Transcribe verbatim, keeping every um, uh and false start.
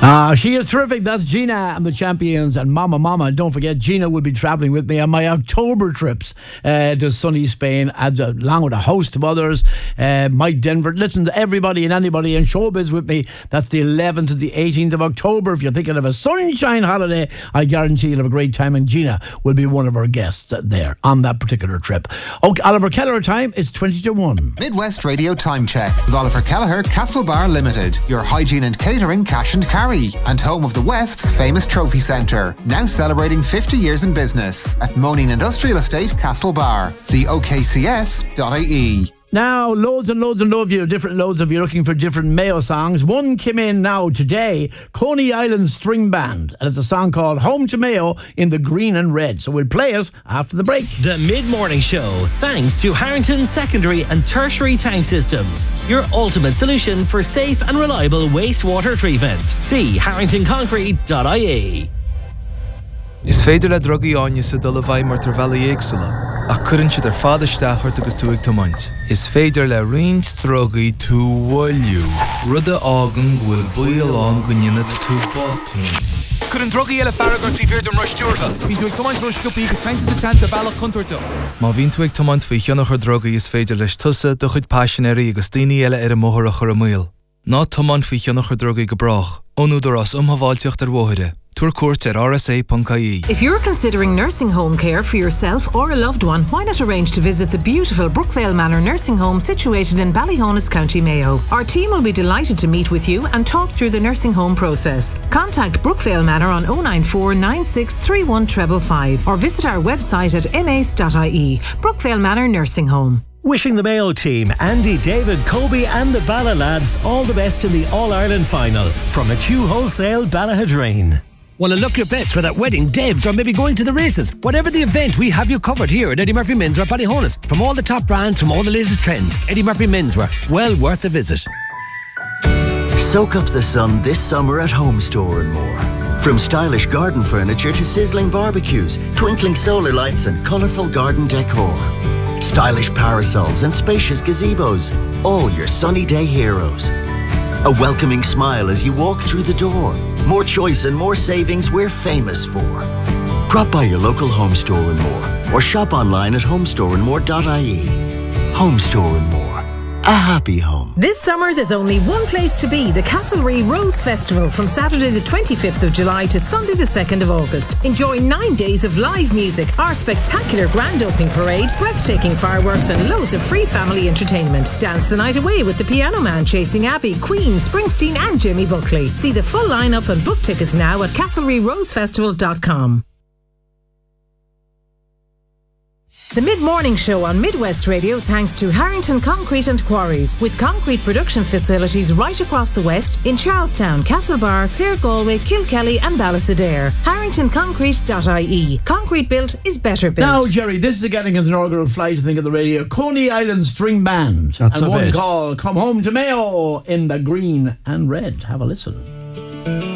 Ah, she is terrific. That's Gina and the Champions and Mama Mama. Don't forget, Gina will be travelling with me on my October trips uh, to sunny Spain, as a, along with a host of others. Uh, Mike Denver. Listen to everybody and anybody in showbiz with me. That's the eleventh to the eighteenth of October. If you're thinking of a sunshine holiday, I guarantee you'll have a great time. And Gina will be one of our guests there on that particular trip. Okay, Oliver Kelleher time is twenty to one. Midwest Radio Time Check with Oliver Kelleher, Castlebar Limited. Your hygiene and catering cash and carry. And home of the West's famous trophy centre. Now celebrating fifty years in business at Moaning Industrial Estate, Castlebar. See O K C S dot I E. Now, loads and loads and loads of you, different loads of you looking for different Mayo songs. One came in now today, Coney Island String Band, and it's a song called Home to Mayo in the green and red. So we'll play it after the break. The Mid-Morning Show, thanks to Harrington Secondary and Tertiary Tank Systems, your ultimate solution for safe and reliable wastewater treatment. See harrington concrete dot I E. Is féidir le drogaí áine sa dul a bhaid mar tar bheala éagsúla, ach cuireann siad ar fada steachart agus tú ag tomaint. Is féidir le roinnt drogaí tú bhfuilliú, rud a ágan bhfuil buíoll an go nionad tú bátaí. Cuireann drogaí eile farragar tí bhír don ruistíortha. Bhín tú ag tomaint ruisciúpaí agus tainte sa tanta bailach contoirtó. Má bhín tú ag tomaint faoi cheannach ar drogaí is féidir leis tusa do chuid passionéirí agus daoine eile ar a móthar a chur a muil. Ná tomaint faoi cheannach ar drogaí go brach, ónúdar as umhaváilteocht ar bmhóire. At R S A dot I E. If you're considering nursing home care for yourself or a loved one, why not arrange to visit the beautiful Brookvale Manor nursing home situated in Ballyhonus, County Mayo. Our team will be delighted to meet with you and talk through the nursing home process. Contact Brookvale Manor on oh nine four nine six three one five five five or visit our website at m a c e dot I E. Brookvale Manor Nursing Home. Wishing the Mayo team, Andy, David, Kobe and the Balla lads all the best in the All-Ireland final from a Q Wholesale Ballaghadrain. Want to look your best for that wedding, debs, or maybe going to the races? Whatever the event, we have you covered here at Eddie Murphy Menswear Ballyhonus. From all the top brands, from all the latest trends, Eddie Murphy Menswear, well worth a visit. Soak up the sun this summer at Home Store and more. From stylish garden furniture to sizzling barbecues, twinkling solar lights and colourful garden decor. Stylish parasols and spacious gazebos, all your sunny day heroes. A welcoming smile as you walk through the door. More choice and more savings we're famous for. Drop by your local Home Store and More or shop online at home store and more dot I E. Home Store and More. A happy home. This summer there's only one place to be, the Castlereagh Rose Festival from Saturday the twenty-fifth of July to Sunday the second of August. Enjoy nine days of live music, our spectacular grand opening parade, breathtaking fireworks and loads of free family entertainment. Dance the night away with the Piano Man, Chasing Abbey, Queen, Springsteen and Jimmy Buckley. See the full lineup and book tickets now at castlereagh rose festival dot com. The Mid-Morning Show on Midwest Radio thanks to Harrington Concrete and Quarries, with concrete production facilities right across the West in Charlestown, Castlebar, Clare Galway, Kilkelly and Ballysadare. harrington concrete dot I E. Concrete built is better built. Now, Jerry, this is getting an inaugural flight, I think, of the radio. Coney Island String Band. That's and a one bit. called Come Home to Mayo in the green and red. Have a listen.